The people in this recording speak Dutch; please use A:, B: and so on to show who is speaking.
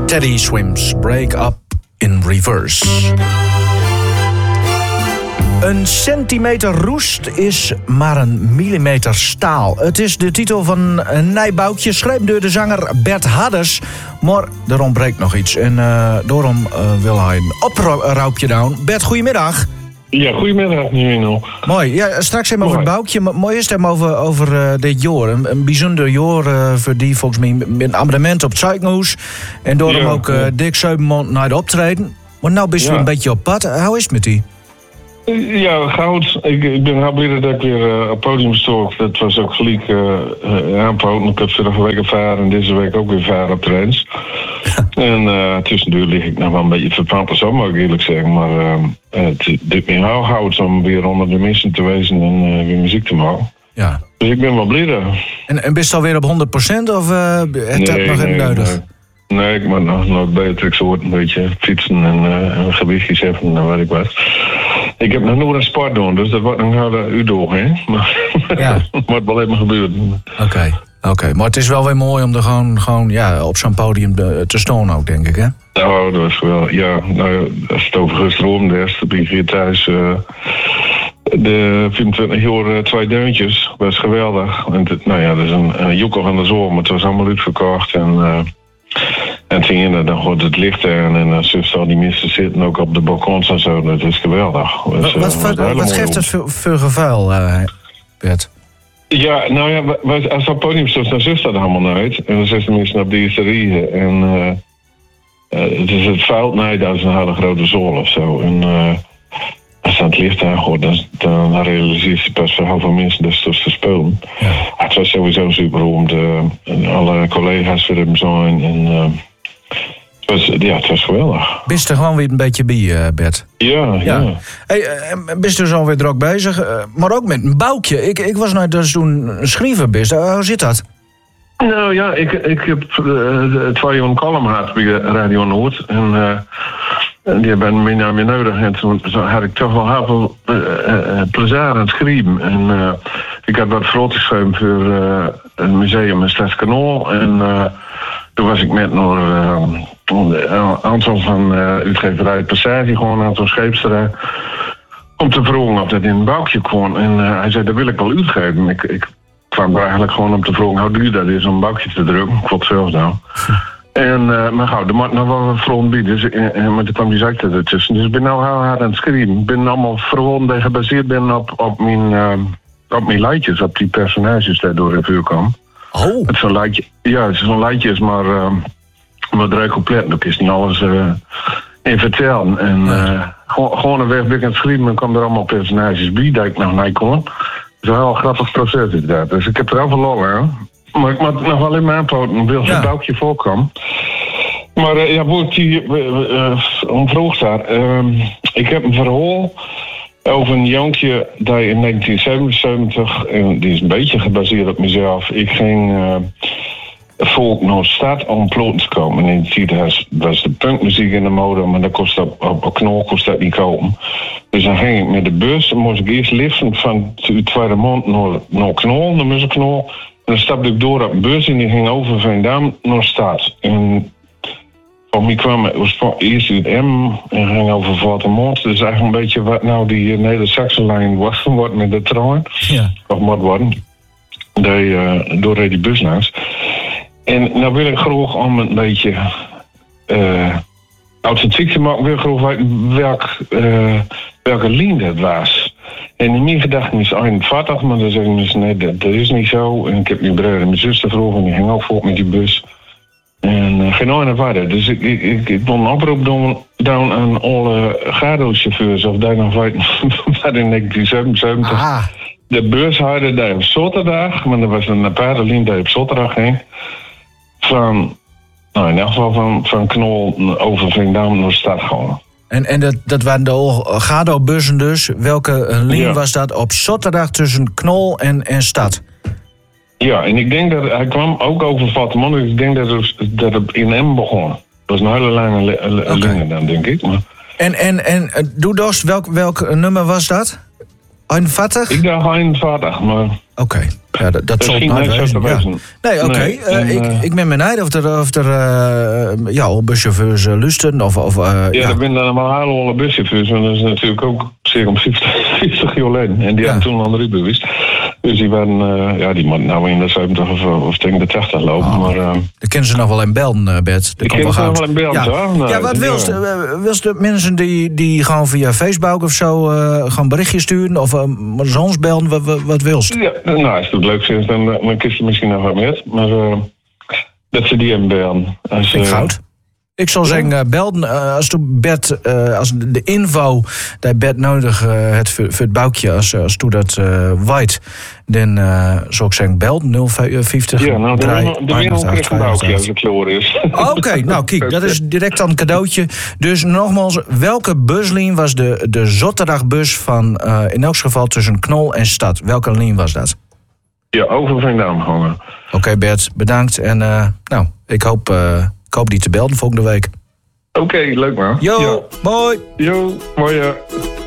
A: Teddy Swims, Break Up in Reverse. Een centimeter roest is maar een millimeter staal. Het is de titel van een nijboutje, schreef door de zanger Bert Hadders. Maar er ontbreekt nog iets en daarom wil hij een oproepje doen. Bert, goedemiddag.
B: Ja, goedemiddag, Nino.
A: Mooi. Ja, straks even over het boutje. Mooi is het over dit jaar. Een bijzonder jaar voor die volgens mij met een abonnement op het Ziekenhuis. En daarom ook dik 7 maanden naar de optreden. Maar nou ben je een beetje op pad. Hoe is het met die?
B: Ja, goud. Ik ben heel blij dat ik weer op het podium stond. Dat was ook gelijk aanpoten. Ik heb vorige week ervaren en deze week ook weer varen op trains. En tussendoor lig ik nog wel een beetje verpampt, zo mag ik eerlijk zeggen. Maar het doet me heel goud om weer onder de mensen te wezen en weer muziek te maken. Ja. Dus ik ben wel blij.
A: En ben je alweer op 100% of heb je nog even nodig?
B: Nee, ik moet nog beter soort een beetje fietsen en gewichtjes hebben en wat ik wat. Ik heb nog nooit een sport doen, dus dat wordt nog een uitdaging, hè? Maar het moet wel even gebeuren.
A: Oké, maar het is wel weer mooi om er gewoon op zo'n podium te staan ook, denk ik, hè?
B: Nou, dat is wel, ja. Nou, als het over gisterom is, dan ben ik hier thuis. De 24 jaar 2 deuntjes, dat is geweldig. En dat is een joekel van de zomer, het was allemaal uitverkocht en toen dan wordt het licht aan en dan zullen al die mensen zitten ook op de balkons en zo. Dat is geweldig.
A: Wat geeft het voor gevuil, Bert?
B: Ja, nou ja, als dat podium staat, dan zit dat allemaal nooit. En dan zitten mensen op de eerste rieën. En dus het vuil, nee, dat is een hele grote zool of zo. En als het aan het licht aangoort, dan realiseert je pas voor heel veel mensen dat het te spelen. Ja. Het was sowieso super om alle collega's voor hem zijn. En het was geweldig.
A: Bist er gewoon weer een beetje bij, Bert?
B: Ja.
A: Hey, bist er zo weer druk bezig? Maar ook met een boukje. Ik was nou dus toen een schrijver bist. Hoe zit dat?
B: Nou ja, ik heb 2 jaar een column gehad bij Radio Noord. En die hebben mij naar me nodig. En toen had ik toch wel heel veel plezier aan het schrijven. En ik had wat vlot geschreven voor een museum in Stadskanaal. En toen was ik met naar een aantal van uitgeverij Passage, gewoon een aantal scheepsterij, om te vragen of dat in een boukje kon. En hij zei, dat wil ik wel uitgeven. Ik kwam er eigenlijk gewoon om te vragen hoe duur dat is om een boukje te drukken. Ik vond het zelf nou. En, maar gauw, er moet nog wel wat front bij. Dus, maar er kwam die zakte ertussen. Dus ik ben nou heel hard aan het schrijven. Ik ben allemaal verwonden dat gebaseerd ben op mijn lijntjes, op die personages die door in vuur kwamen.
A: Oh.
B: Het is zo'n lijntje. Ja, het is zo'n lijntje, maar druk compleet. Dan is niet alles in vertellen. En gewoon een weg ben ik aan het schrijven en kwam er allemaal personages bij dat ik nog niet kon. Het is een heel grappig proces inderdaad. Dus ik heb er heel veel lol aan. Maar ik moet nog wel in mijn aanpoten, wil zo'n boukje voorkomen. Maar hoe ik die omvroeg daar. Ik heb een verhaal over een jonkje dat in 1977, en die is een beetje gebaseerd op mezelf. Ik ging volk naar de stad om ploten te komen. En in die tijd was de punkmuziek in de mode, maar dat kost op knol kost dat niet komen. Dus dan ging ik met de bus, dan moest ik eerst liften van de tweede maand naar knol, naar Musselknol. En dan stapte ik door op een bus en die ging over Veendam naar stad. En van mij kwam eerst uit Emmen en ging over Vatermond. Dus eigenlijk een beetje wat nou die Neder-Saxenlijn was wordt met de trein. Ja. Of moet worden. Door die bus langs. En nou wil ik graag om een beetje authentiek te maken, wil ik graag weten welke lijn dat was. En in mijn gedachten is 41, maar dan zeggen mensen nee, dat is niet zo. En ik heb mijn broer en mijn zuster vroeg en die ging ook voort met die bus. En geen ooit naar verder. Dus ik wil een oproep doen aan alle Gado-chauffeurs of daar nog weten wat in 1977. De bus hadden daar op zaterdag, maar er was een aparte lijn die op zaterdag ging. Van, nou in elk geval van Knol over Veendam naar de stad gewoon.
A: En dat waren de Gado-bussen dus. Welke lijn was dat op zaterdag tussen Knol en stad?
B: Ja, en ik denk dat hij kwam ook over Vatermond. Ik denk dat het in Emmen begon. Dat was een hele lange lijn dan, denk ik. Maar...
A: En doe Dost, welk nummer was dat? 41?
B: Ik dacht 41, maar...
A: Oké. Ja, dat zal het
B: niet
A: nooit wezen. Ja. Nee, oké. Ik ben benieuwd of er al buschauffeurs lusten.
B: Er zijn allemaal hele buschauffeurs. En dat is natuurlijk ook zeker om 50 jaar geleden. En die hebben toen al eruit bewust. Dus die waren, die moeten nou in de 70 of tegen de 80 lopen. Maar
A: dan kennen ze nog wel in Belden, Bert.
B: Die kennen ze nog wel in Belden,
A: ja. Wat wilst de mensen die gewoon via Facebook of zo gewoon berichtjes sturen? Of ons belden, wat wilst?
B: Ja, nou, als het leuk is, dan kies je misschien nog wat meer. Maar dat ze die hebben belden.
A: Ik goud. Ik zal zeggen, belden als de info die Bert nodig het voor het boukje, als toe dat waait, dan zou ik zeggen, belden 050.
B: Ja, nou, de winkel krijgt een boukje als het kloor is.
A: Oké, nou kijk, dat is direct dan een cadeautje. Dus nogmaals, welke buslijn was de zondagbus van, in elk geval tussen Knol en Stad? Welke lijn was dat?
B: Ja, over Veendam hangen.
A: Oké, Bert, bedankt. En ik hoop die te belden volgende week.
B: Oké, leuk man.
A: Yo, mooi.
B: Yo, mooi ja.